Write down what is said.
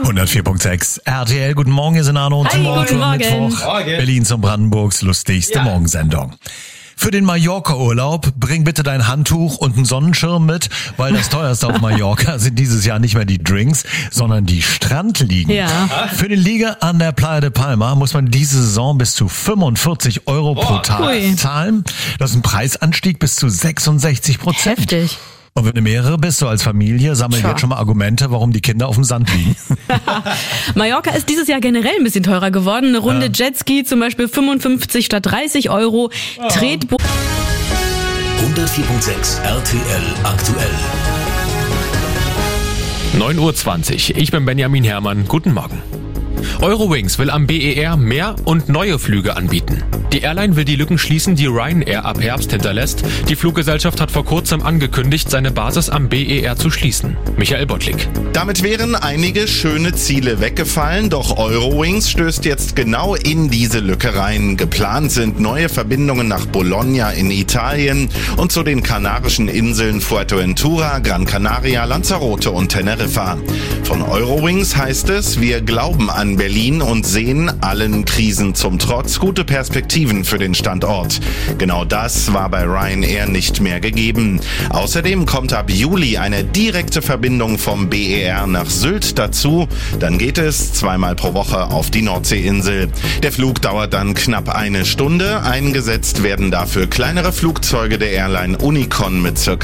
104.6 RTL, guten Morgen, hier sind Arno und Hi, Tim guten Morgen. Mittwoch. Morgen. Berlins und Brandenburgs lustigste Morgensendung. Für den Mallorca-Urlaub bring bitte dein Handtuch und einen Sonnenschirm mit, weil das teuerste auf Mallorca sind dieses Jahr nicht mehr die Drinks, sondern die Strandliegen. Ja. Für den Liege an der Playa de Palma muss man diese Saison bis zu 45 Euro pro Tag Ui. zahlen. Das ist ein Preisanstieg bis zu 66%. Heftig. Und wenn du mehrere bist, so als Familie, sammeln Tja. jetzt schon mal Argumente, warum die Kinder auf dem Sand liegen. Mallorca ist dieses Jahr generell ein bisschen teurer geworden. Eine Runde Jetski zum Beispiel 55 statt 30 Euro. Tretboot 104.6 RTL aktuell. 9:20 Uhr. Ich bin Benjamin Herrmann. Guten Morgen. Eurowings will am BER mehr und neue Flüge anbieten. Die Airline will die Lücken schließen, die Ryanair ab Herbst hinterlässt. Die Fluggesellschaft hat vor kurzem angekündigt, seine Basis am BER zu schließen. Michael Bottlik. Damit wären einige schöne Ziele weggefallen, doch Eurowings stößt jetzt genau in diese Lücke rein. Geplant sind neue Verbindungen nach Bologna in Italien und zu den kanarischen Inseln Fuerteventura, Gran Canaria, Lanzarote und Teneriffa. Von Eurowings heißt es, wir glauben an Berlin und sehen allen Krisen zum Trotz gute Perspektiven für den Standort. Genau das war bei Ryanair nicht mehr gegeben. Außerdem kommt ab Juli eine direkte Verbindung vom BER nach Sylt dazu. Dann geht es zweimal pro Woche auf die Nordseeinsel. Der Flug dauert dann knapp eine Stunde. Eingesetzt werden dafür kleinere Flugzeuge der Airline Unicon mit ca.